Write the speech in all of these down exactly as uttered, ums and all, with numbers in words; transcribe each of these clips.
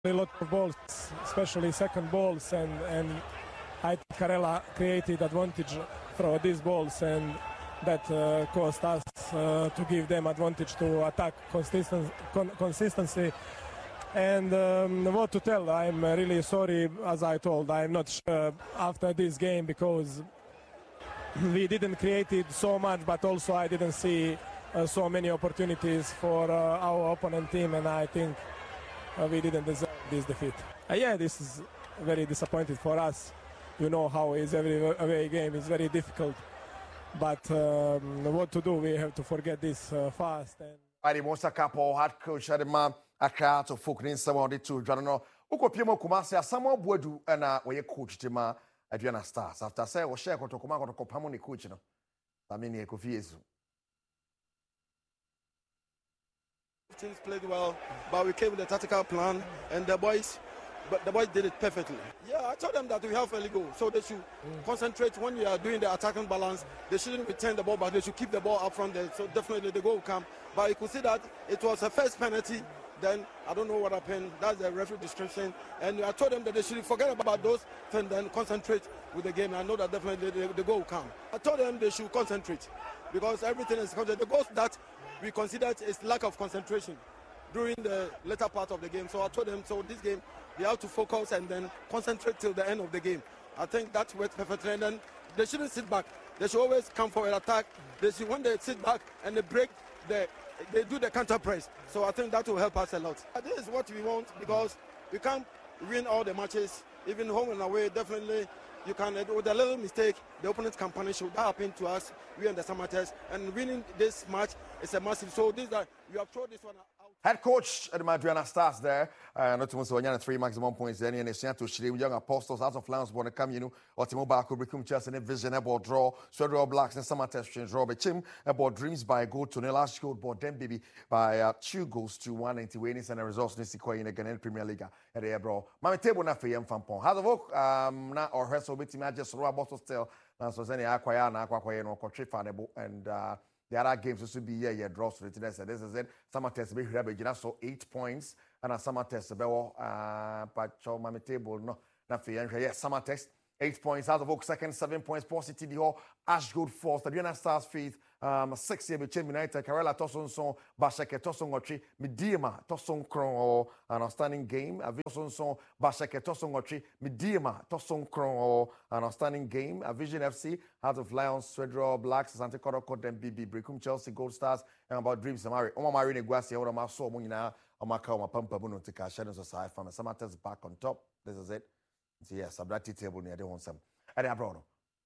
a lot of balls, especially second balls, and, and I think Karela created advantage through these balls, and that uh, caused us uh, to give them advantage to attack consistent, con consistency. And um, what to tell, I'm really sorry, as I told, I'm not sure after this game because we didn't create it so much, but also I didn't see uh, so many opportunities for uh, our opponent team, and I think uh, we didn't deserve this defeat. Uh, yeah, this is very disappointing for us. You know how is every away game is very difficult, but um, what to do? We have to forget this uh, fast. And I did most a couple hard coach at the man a crowd to folk in someone did to Jono. Uko Pimo Kumasi, someone would do and uh, where you coach Tima Adriana Stars after say or share to Komako to Kopamoni coach. I mean, you could feel Teams played well, but we came with a tactical plan, and the boys, but the boys did it perfectly. Yeah, I told them that we have early goal, so they should mm. concentrate when we are doing the attacking balance. They shouldn't return the ball back. They should keep the ball up front there. So definitely the goal will come. But you could see that it was a first penalty. Then I don't know what happened. That's the referee description. And I told them that they should forget about those and then concentrate with the game. I know that definitely the, the goal will come. I told them they should concentrate because everything is concentrated. The goals that we considered is lack of concentration during the later part of the game. So I told them, so this game, they have to focus and then concentrate till the end of the game. I think that worked perfectly. And then they shouldn't sit back. They should always come for an attack. They should, when they sit back and they break, the, they do the counter press. So I think that will help us a lot. This is what we want because we can't win all the matches, even home and away. Definitely, you can, with a little mistake, the opponent can punish you. That happened to us, we and the Samaritans, and winning this match is a massive. So this that you have thrown this one out. Head coach at the Adriana Stars there, uh, not to say three maximum points there, and it's to Shri Young Apostles, House of Lions, born to come, you know, or Timo Baku, Bricum Chelsea, and Vision, about draw, Swedro Blacks, and Samaritans, change Robert Chim, about Dreams by goal to the last goal, board them baby by uh, two goals to one ninety winnings and the results in the in the Ghanaian Premier League at the bro. My table not for Yam Fampon. How the work, um, now or Hessel, but I just row about still. Now, so any acquire and acquire no country fanable and uh, the other games also be yeah, yeah, draws to the this is it. Summer test be here, but so eight points and a summer test be uh, but show my table no, not for yeah, summer test eight points out of Oak second, seven points, Positive the whole Ashgood fourth, the Adriana Stars fifth, um, six year between United, Karela Tosson son, Basheke Tosson Otri, Midima Tosson Kron, an outstanding game, a Vision son, Basheke Tosson Otri, Midima Tosson Kron, an outstanding game, a Vision F C, Heart of Lions, Swedro Blacks, Santa Coro, then B B, Bricum Chelsea, Gold Stars, and about Dreams Amari. Oma Marine Guasi, Oma Maso, Munina, Oma Kauma Pampa Buno to Shadows of Sci Farm, Samatas back on top. This is it. So yes, I'm that table near the one some. At the abroad.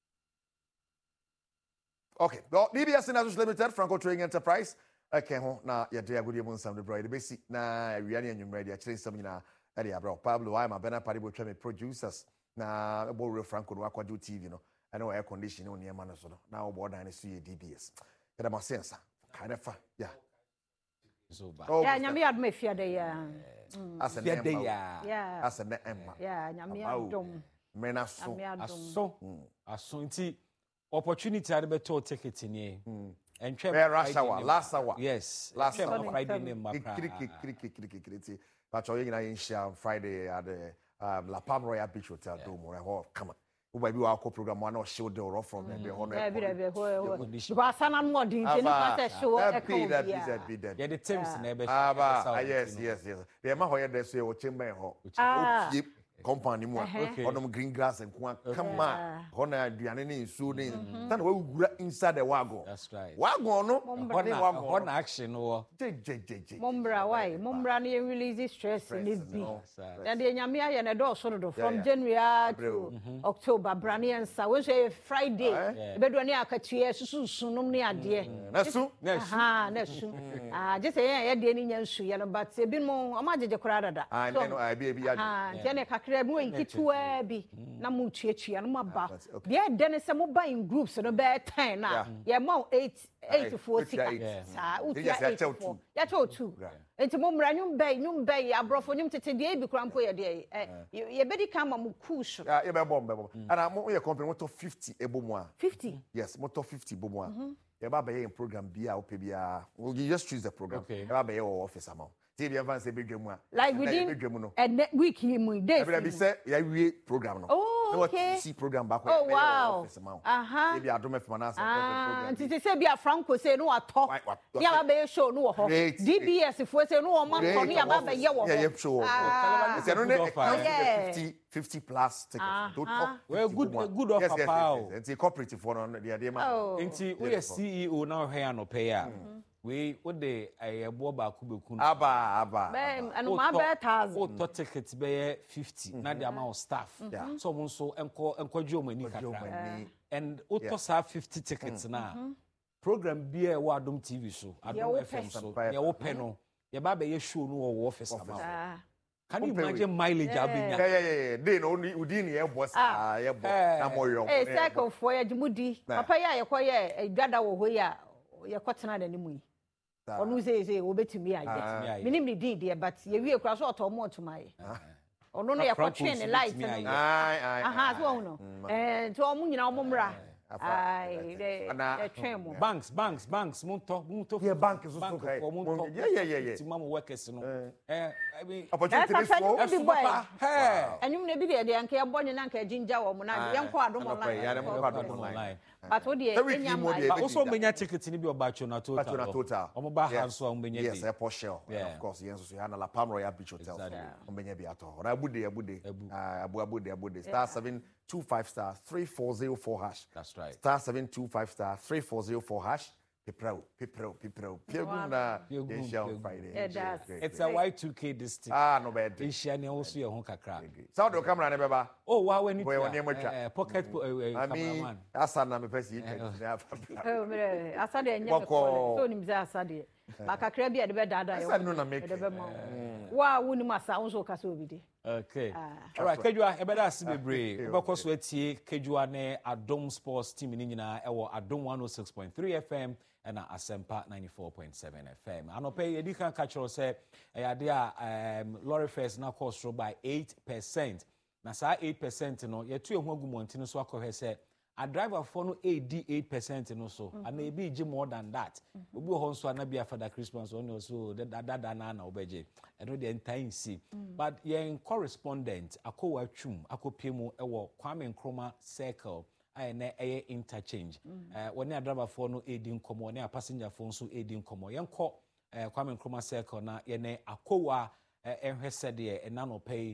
Okay, well, D B S International Limited, Franco Trading Enterprise. Okay, now you're there with your some the bride. The basic na we are in your media. Actually, some na at the abroad. Pablo, I'm a Bena Paribo Treme producers. Na about Franco Waka do T V, no. I know air conditioning on your man so now about nine see D B S. Get my sense. Kind of fun, yeah. So bad. Oh, yeah, nyame adme fia de ya. As a Fear day, Yeah. as an Emma. Yeah, nyame adom. Mena so. Aso. Aso nti opportunity ade beto ticket ni. And Where rush hour, last hour. Yes. Last hour. Friday name makra. Kriki kriki kriki kriki. But you na in share Friday at the um, La Palm Royal Beach Hotel Dome. Oh, come on. We be our program one or show the rough from the honor. Yeah, be there be because sana mo din je ni pass show e come that that be that. Yeah, the teams na be. Ah, yes, yes, yes. The ma ho ye there so e chamber ho. O company mu onom green grass and come on. Hona aduane ni nsu ni. Tan we wura inside the wagon. That's right. Wagon no. Hona hona action no. Je je je je. Mombra why? Mombra ni release stress ni bi. And the nyame aye na do so do from January to October brani ensa. We say Friday. Be do ni akatua susu sunum ni ade. Na su? Aha, na su. Ah, just say ye de ni nyansu ye no but e bi mo o ma jeje kura dada. Ah, no, I be be. Ah, tiene kakra mu enkitua bi na mu tuatua no maba. De de ne se mo ba in groups no be ten na. Ye mo eight eight to four sika. Sa utia eight to four. Ya cho two. Enti mo mra nyum bay nyum bay abrofo nyum tete de bi krampo ye de eh ye be di kama mo kush. Yeah, ye be bomb be bomb. And mo ye company moto fifty ebo mo a. fifty. Yes, moto fifty bo mo a. Ye ba be in program bia o pe bia. We just choose the program. Ye ba be your office amount. T V advance be dwemu. Like within a week mu days. Every be say ya we program no. Oh, okay. See program back oh, wow. Aha. Maybe I don't know if Manasa program. Nti say be a Franco say no ato. Ya ba be show no ho. D B S if we say no o man ko no ya ba be ye wo. Yeah, yeah, show. Ah, it's no fifty fifty plus tickets. Don't talk. Well, good good offer pal. It's a cooperative for no the dey man. Nti we C E O now here no pay a. We what the a boy back beku aba aba and my bad thousand o to tickets be fifty na the amount of staff so mo so enko enkoju omani kakra and o to sa fifty tickets na program bi e wa Adom T V so Adom F M so ye wo pe no ye ba be ye show no wo office ama can you imagine mileage abenya yeah yeah yeah dey no udin ye boss ah ye boss na mo yo eh second for ye jumudi papa ya ye koye dwada wo ho ya ye kwotena da ni mu onu say say obetumi aye minim ni din there but ye wie kura so otomo otomaye onu no ye ko train the light ai ai aha so onu eh to omu nyina omumra ai the train mo banks banks banks monto monto yeah bank so so kai yeah yeah yeah yeah ti mama workers no eh I mean opportunity is small hey anyum na bi de de anka ye bonye na anka jinja wo mo na ye nko Adom online ya nko Adom online but what the enya but also menya ticket ni bi obacho na total na total omo ba have so menya yes airport shell of course yes so ya na La Palm Royal Beach Hotel menya bi ato na abude abude abu abude abude star seven two five star three four zero four hash that's right star seven two five star three four zero four hash Pipro, Pipro, Pipro, Pirguna, Friday. It's a Y two K district. Ah, no bad. Ishani also your home kakra. Sound of camera never. Oh, wow, when you pocket I mean, Asana me pesi. Oh, Asade and Yako, so him Asade. Makakra be at the bed dada. I don't know make. Wow, wouldn't my sound so casobidi. Okay. All right, Kejua, a better Sibibre. Because we're here, Kejua ne Adom Sports team in Nina, or Adom one oh six point three F M. And a Asempa ninety-four point seven F M. I know pay you can catch us say um lorry fares now cost by eight percent. Na sa eight percent no ye two ehun agumonti so akọ say a driver for no eight percent no so and e be more than that. Obi ho so na bia Father Christmas on so that that na na obeje. E no the entire see. But ye correspondent akọ watwum akopie ewo Kwame Nkrumah circle I na air interchange. Eh when a driver for no aiding komo na passenger phone so aiding komo. Yenko eh Kwame Nkrumah circle na ye ne akowa ehwese de e na no pay